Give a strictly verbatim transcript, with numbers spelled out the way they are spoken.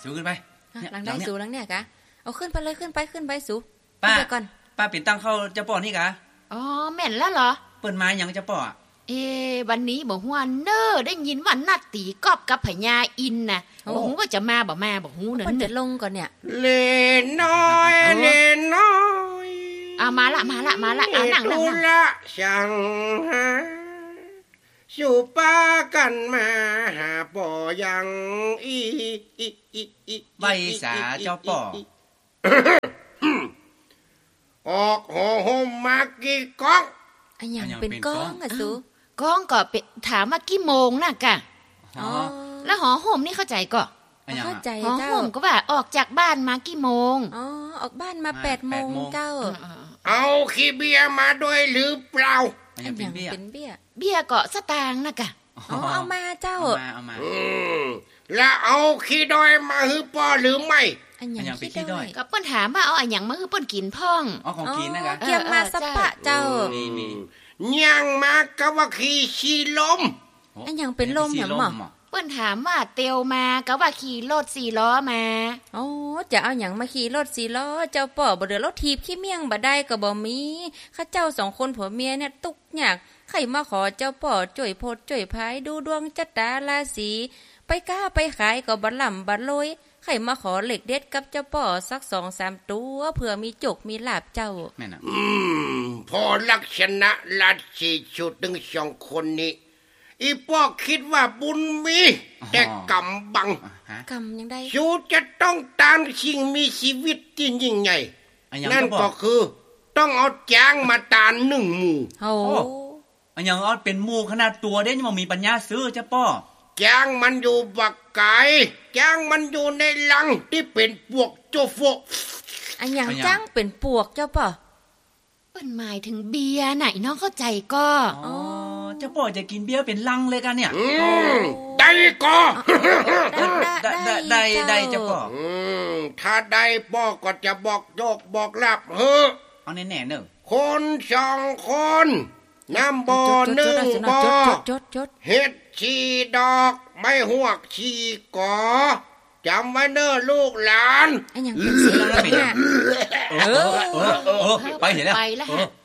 สูขึ้นไปหลังได้สูหลังเนี่ยกะเอาขึ้นไปเลยขึ้นไปขึ้นไปสูป้าก่อนป้าเป็นตั้งเข้าเจ้าป่อนี่กะอ๋อแม่นแล้วเหรอเปิ้นมาหยังเจ้าป่อเอวันนี้บ่ฮู้เน้อได้ยินว่านัดตีกอบกับพญาอินน่ะบ่ฮู้ว่าจะมาบ่มาบ่ฮู้นั่นเพิ่นจะลงก่อนเนี่ยเลน้อยเลน้อยอ่ะมาละมาละมาละอ่ะนั่งนั่งละช่างหาสู่ป้ากันมาหาป่อยังอีใบสาเจ้าป่อออกหอห่มมากี่ก้องอันยังเป็นก้องอ่ะสูก้องก็เป็นถามว่ากี่โมงน่ะกะอ๋อแล้วหอห่มนี่เข้าใจก็เข้าใจเจ้าหอห่มก็ว่าออกจากบ้านมากี่โมงอ๋อออกบ้านมาแปดโมงเจ้าเอาขี้เบียร์มาด้วยหรือเปล่าอันยังเป็นเบี้ยเบี้ยก็สตางค์น่ะกะอ๋อเอามาเจ้าเอามาเอามาอืมแล้วเอาขี้ดอยมาหื้อป่อหรือไม่อันยังเป็นขี้ดอยก็เปิ้นถามว่าเอาอันหยังมาให้เปิ้นกินพ่องอ๋อของกินนะกะเกียมมาสปะเจ้านี่ๆยังมาก็ว่าขี้ชีลมอันยังเป็นลมหยังหม่อเปิ้นถามว่าเตียวมาก็ว่าขี่รถสี่ล้อมาอ๋อจะเอาหยังมาขี่รถสี่ล้อเจ้าป่อบ่เดือรถถีบขี้เมี่ยงบ่ได้ก็บ่มีข้าเจ้าสองคนผัวเมียเนี่ยตุกยากใครมาขอเจ้าป่อจ่วยโพดจ่วยพายดูดวงจัตราราศีไปก้าไปขายก็บ่ล่ำบ่รวยใครมาขอเหล็กเด็ดกับเจ้าป่อสัก สองสาม ตัวเผื่อมีจกมีลาบเจ้าแม่นน่ะอืมพอลักษณะลัดสิชุดถึงสองคนนี้อีป้อคิดว่าบุญมีแต่กรรมบังกรรมยังได้ชูจะต้องตามสิ่งมีชีวิตที่ยิ่งใหญ่นั่นก็คือต้องเอาจ้างมาตานหนึ่งหมู่โอ้อันยังเอาเป็นหมู่ขนาดตัวเด้ยังบ่มีปัญญาซื้อเจ้าป่อจ้างมันอยู่บักไก่จ้างมันอยู่ในลังที่เป็นพวกโจโฟอันยังจ้างเป็นปวกเจ้าป่อเปิ้นหมายถึงเบียร์ไหนน้องเข้าใจก็อ๋อเจ้าป่อจะกินเบียร์เป็นลังเลยกันเนี่ยอืมได้ก็ได้ได้ได้เจ้าป่ออืมถ้าได้ป่อก็จะบอกโยกบอกลับเฮ้อเอาแน่ๆเด้อคนสองคนน้ำบ่อหนึ่งบ่อเฮ็ดชีดอกไม่หวกชีก่อจำไว้เน้อลูกหลานอันยังเป็นเสียงแล้วเออเออเออไปเห็นแล้วไปแล้ว